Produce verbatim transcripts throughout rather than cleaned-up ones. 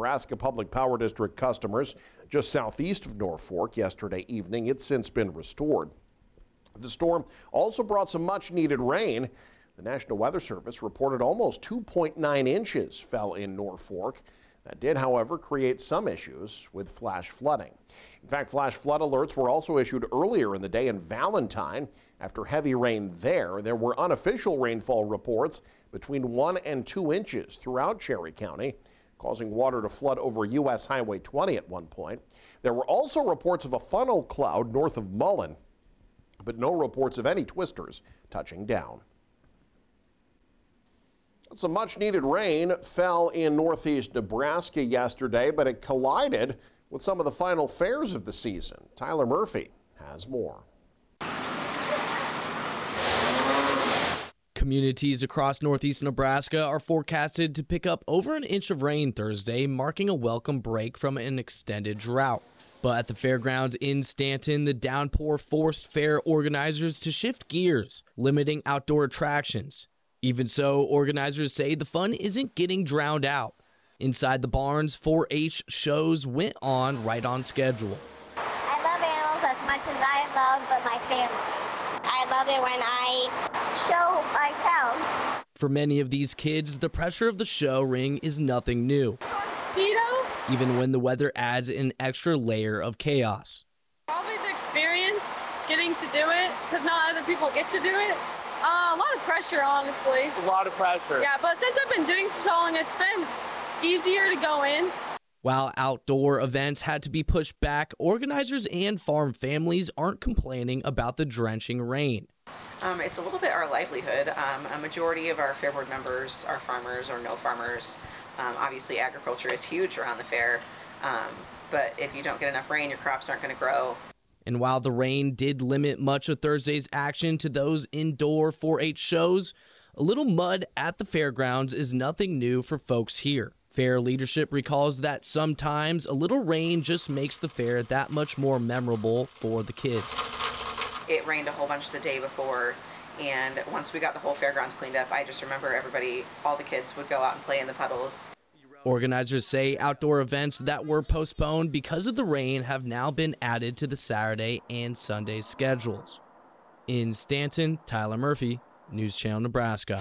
Nebraska Public Power District customers just southeast of Norfolk yesterday evening. It's since been restored. The storm also brought some much-needed rain. The National Weather Service reported almost two point nine inches fell in Norfolk. That did, however, create some issues with flash flooding. In fact, flash flood alerts were also issued earlier in the day in Valentine. After heavy rain there, there were unofficial rainfall reports between one and two inches throughout Cherry County, causing water to flood over U S Highway twenty at one point. There were also reports of a funnel cloud north of Mullen, but no reports of any twisters touching down. Some much-needed rain fell in northeast Nebraska yesterday, but it collided with some of the final fares of the season. Tyler Murphy has more. Communities across northeast Nebraska are forecasted to pick up over an inch of rain Thursday, marking a welcome break from an extended drought. But at the fairgrounds in Stanton, the downpour forced fair organizers to shift gears, limiting outdoor attractions. Even so, organizers say the fun isn't getting drowned out. Inside the barns, four H shows went on right on schedule. I love animals as much as I love but my family. I love it when I show my cows. For many of these kids, the pressure of the show ring is nothing new. Tito? Even when the weather adds an extra layer of chaos. Probably the experience, getting to do it, because not other people get to do it. Uh, a lot of pressure, honestly. A lot of pressure. Yeah, but since I've been doing so long, it's been easier to go in. While outdoor events had to be pushed back, organizers and farm families aren't complaining about the drenching rain. Um, it's a little bit our livelihood. Um, a majority of our fair board members are farmers or no farmers. Um, obviously, agriculture is huge around the fair, um, but if you don't get enough rain, your crops aren't going to grow. And while the rain did limit much of Thursday's action to those indoor four H shows, a little mud at the fairgrounds is nothing new for folks here. Fair leadership recalls that sometimes a little rain just makes the fair that much more memorable for the kids. It rained a whole bunch the day before, and once we got the whole fairgrounds cleaned up, I just remember everybody, all the kids would go out and play in the puddles. Organizers say outdoor events that were postponed because of the rain have now been added to the Saturday and Sunday schedules. In Stanton, Tyler Murphy, News Channel Nebraska.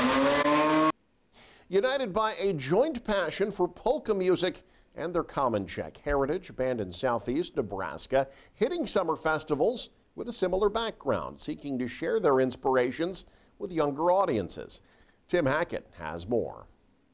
United by a joint passion for polka music and their Common Czech heritage, a band in southeast Nebraska, hitting summer festivals with a similar background, seeking to share their inspirations with younger audiences. Tim Hackett has more.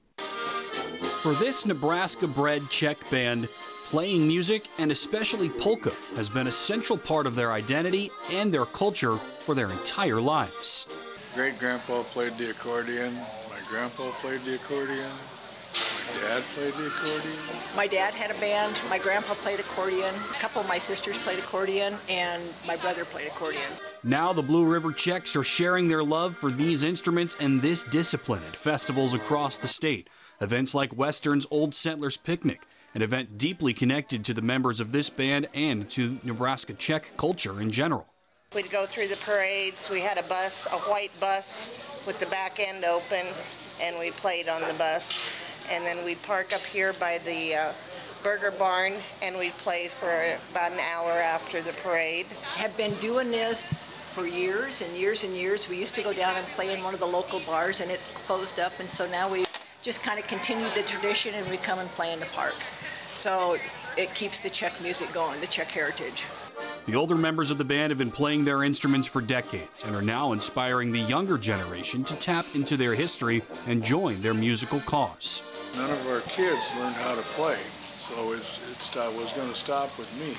For this Nebraska-bred Czech band, playing music, and especially polka, has been a central part of their identity and their culture for their entire lives. Great-grandpa played the accordion, my grandpa played the accordion, my dad played the accordion. My dad had a band, my grandpa played accordion, a couple of my sisters played accordion, and my brother played accordion. Now the Blue River Czechs are sharing their love for these instruments and this discipline at festivals across the state. Events like Western's Old Settlers Picnic, an event deeply connected to the members of this band and to Nebraska Czech culture in general. We'd go through the parades. We had a bus, a white bus with the back end open, and we played on the bus. And then we'd park up here by the uh, Burger Barn, and we'd play for about an hour after the parade. Have been doing this for years and years and years. We used to go down and play in one of the local bars, and it closed up, and so now we just kind of continued the tradition, and we come and play in the park. So it keeps the Czech music going, the Czech heritage. The older members of the band have been playing their instruments for decades and are now inspiring the younger generation to tap into their history and join their musical cause. None of our kids learned how to play, so it's, it stopped, was going to stop with me.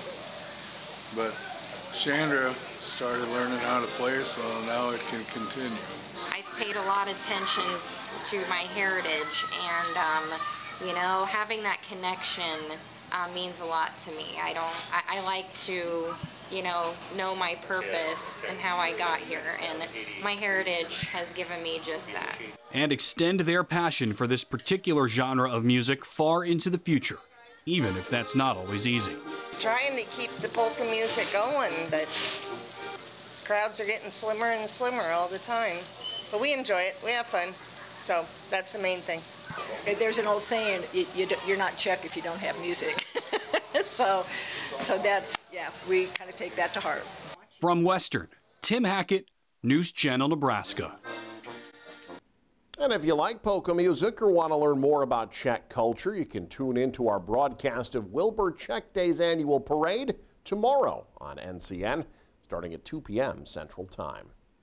But Chandra started learning how to play, so now it can continue. I've paid a lot of attention to my heritage, and um, you know, having that connection uh, means a lot to me. I don't. I, I like to, you know, know my purpose and how I got here, and my heritage has given me just that. And extend their passion for this particular genre of music far into the future, even if that's not always easy. Trying to keep the polka music going, but crowds are getting slimmer and slimmer all the time. But we enjoy it. We have fun. So that's the main thing. There's an old saying, you, you, you're not Czech if you don't have music. so, so that's, yeah, we kind of take that to heart. From Western, Tim Hackett, News Channel, Nebraska. And if you like polka music or want to learn more about Czech culture, you can tune in to our broadcast of Wilbur Czech Day's annual parade tomorrow on N C N, starting at two p m Central Time.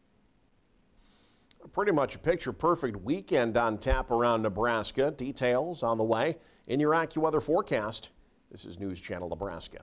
Pretty much a picture-perfect weekend on tap around Nebraska. Details on the way in your AccuWeather forecast. This is News Channel Nebraska.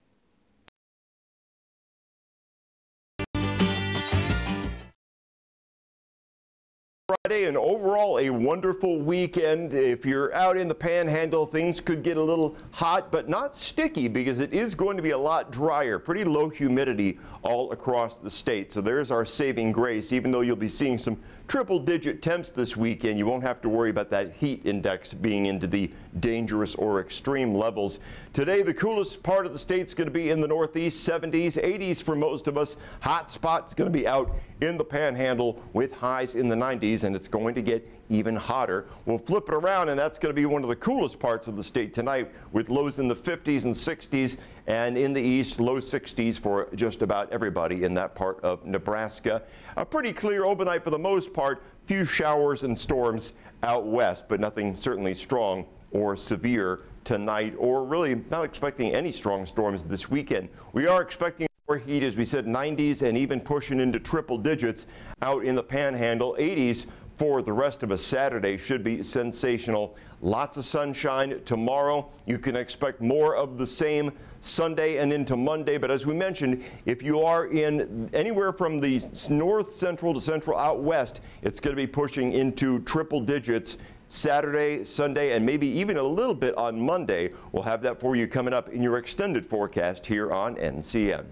Friday, and overall a wonderful weekend. If you're out in the Panhandle, things could get a little hot, but not sticky because it is going to be a lot drier. Pretty low humidity all across the state. So there's our saving grace. Even though you'll be seeing some triple-digit temps this weekend, you won't have to worry about that heat index being into the dangerous or extreme levels. Today, the coolest part of the state is going to be in the Northeast, seventies, eighties for most of us. Hot spot is going to be out in the Panhandle with highs in the nineties, and it's going to get even hotter. We'll flip it around, and that's going to be one of the coolest parts of the state tonight, with lows in the fifties and sixties, and in the east, low sixties for just about everybody in that part of Nebraska. A pretty clear overnight for the most part. Few showers and storms out west, but nothing certainly strong or severe tonight, or really not expecting any strong storms this weekend. We are expecting more heat, as we said, nineties and even pushing into triple digits out in the Panhandle. eighties for the rest of a Saturday should be sensational. Lots of sunshine tomorrow. You can expect more of the same Sunday and into Monday. But as we mentioned, if you are in anywhere from the north central to central out west, it's going to be pushing into triple digits Saturday, Sunday, and maybe even a little bit on Monday. We'll have that for you coming up in your extended forecast here on N C N.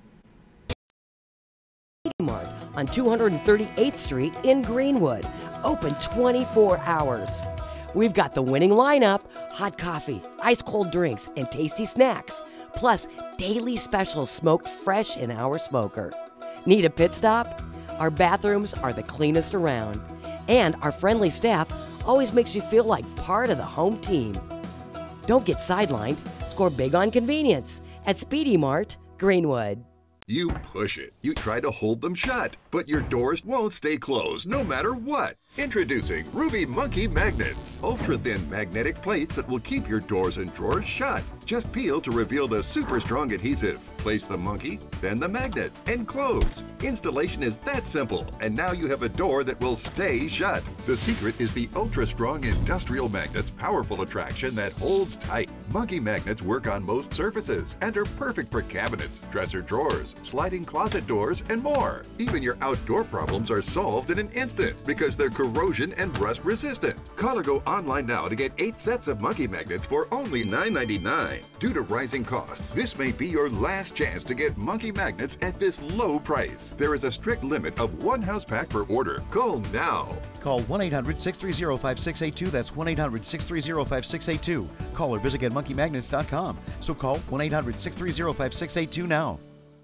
Mart on two hundred thirty-eighth Street in Greenwood, open twenty-four hours. We've got the winning lineup, hot coffee, ice cold drinks, and tasty snacks, plus daily specials smoked fresh in our smoker. Need a pit stop? Our bathrooms are the cleanest around, and our friendly staff always makes you feel like part of the home team. Don't get sidelined. Score big on convenience at Speedy Mart, Greenwood. You push it. You try to hold them shut, but your doors won't stay closed no matter what. Introducing Ruby Monkey Magnets. Ultra-thin magnetic plates that will keep your doors and drawers shut. Just peel to reveal the super strong adhesive. Place the monkey, then the magnet, and close. Installation is that simple, and now you have a door that will stay shut. The secret is the ultra-strong industrial magnet's powerful attraction that holds tight. Monkey magnets work on most surfaces and are perfect for cabinets, dresser drawers, sliding closet doors, and more. Even your outdoor problems are solved in an instant because they're corrosion and rust resistant. Call or go online now to get eight sets of monkey magnets for only nine ninety-nine. Due to rising costs, this may be your last chance to get monkey magnets at this low price. There is a strict limit of one house pack per order. Call now. Call one eight hundred six three zero five six eight two. That's one eight hundred six three zero five six eight two. Call or visit get monkey magnets dot com. So call one eight hundred six three zero five six eight two now.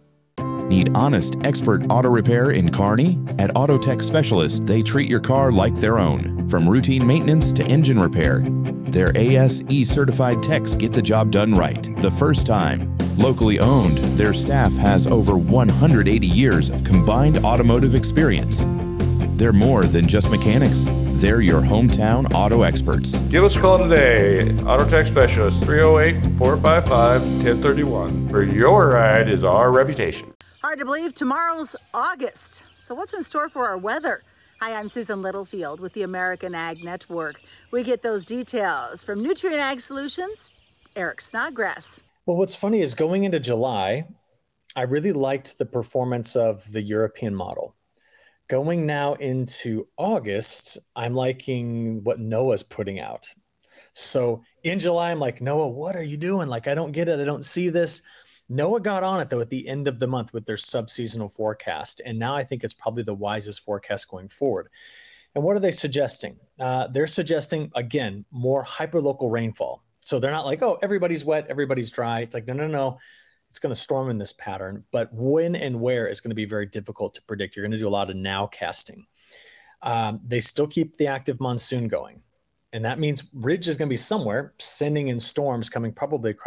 Need honest, expert auto repair in Kearney? At Auto Tech Specialists, they treat your car like their own. From routine maintenance to engine repair, their A S E certified techs get the job done right the first time. Locally owned, their staff has over one hundred eighty years of combined automotive experience. They're more than just mechanics. They're your hometown auto experts. Give us a call today. Auto Tech Specialist, three oh eight, four five five, one oh three one. For your ride is our reputation. Hard to believe tomorrow's August. So what's in store for our weather? Hi, I'm Susan Littlefield with the American Ag Network. We get those details from Nutrient Ag Solutions, Eric Snodgrass. Well, what's funny is going into July, I really liked the performance of the European model. Going now into August, I'm liking what NOAA's putting out. So in July, I'm like, NOAA, what are you doing? Like, I don't get it. I don't see this. NOAA got on it, though, at the end of the month with their subseasonal forecast. And now I think it's probably the wisest forecast going forward. And what are they suggesting? Uh, they're suggesting, again, more hyperlocal rainfall. So they're not like, oh, everybody's wet, everybody's dry. It's like, no, no, no. It's going to storm in this pattern. But when and where is going to be very difficult to predict. You're going to do a lot of now casting. Um, they still keep the active monsoon going. And that means Ridge is going to be somewhere sending in storms coming probably across